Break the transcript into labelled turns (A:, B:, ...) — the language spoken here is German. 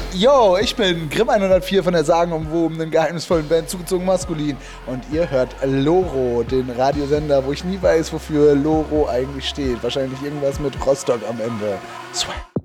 A: Yo, ich bin Grimm 104 von der sagenumwobenen, geheimnisvollen Band Zugezogen Maskulin. Und ihr hört Loro, den Radiosender, wo ich nie weiß, wofür Loro eigentlich steht. Wahrscheinlich irgendwas mit Rostock am Ende. Swag.